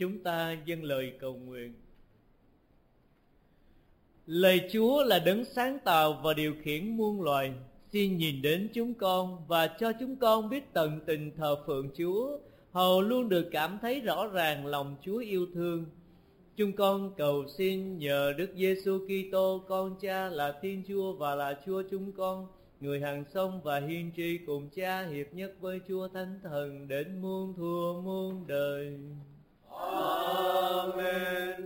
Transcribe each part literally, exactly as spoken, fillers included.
Chúng ta dâng lời cầu nguyện. Lời Chúa là đấng sáng tạo và điều khiển muôn loài. Xin nhìn đến chúng con và cho chúng con biết tận tình thờ phượng Chúa, hầu luôn được cảm thấy rõ ràng lòng Chúa yêu thương. Chúng con cầu xin nhờ Đức Giêsu Kitô, con Cha là Thiên Chúa và là Chúa chúng con, người hằng sống và hiên tri cùng Cha hiệp nhất với Chúa Thánh Thần đến muôn thuở muôn đời. Amen.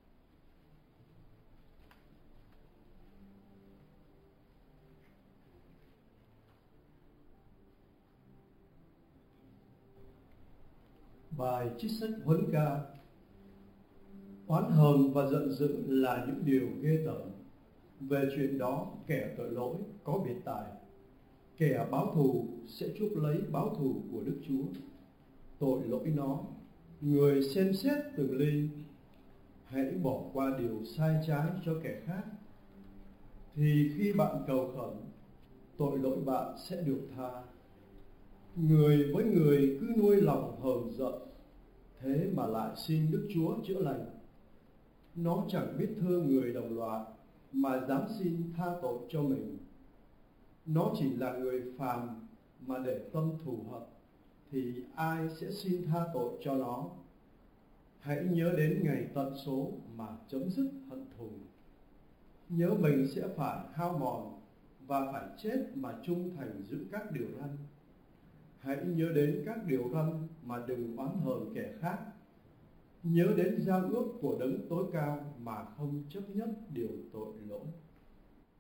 Bài trích sách Huấn Ca. Oán hờn và giận dữ là những điều ghê tởm. Về chuyện đó kẻ tội lỗi có biệt tài. Kẻ báo thù sẽ chuốc lấy báo thù của Đức Chúa. Tội lỗi nó, người xem xét từng ly. Hãy bỏ qua điều sai trái cho kẻ khác, thì khi bạn cầu khẩn, tội lỗi bạn sẽ được tha. Người với người cứ nuôi lòng hờn giận, thế mà lại xin Đức Chúa chữa lành. Nó chẳng biết thương người đồng loại, mà dám xin tha tội cho mình. Nó chỉ là người phàm, mà để tâm thù hận, thì ai sẽ xin tha tội cho nó? Hãy nhớ đến ngày tận số mà chấm dứt hận thù. Nhớ mình sẽ phải hao mòn và phải chết mà trung thành giữ các điều răn. Hãy nhớ đến các điều răn mà đừng oán hờn kẻ khác. Nhớ đến giao ước của đấng tối cao mà không chấp nhất điều tội lỗi.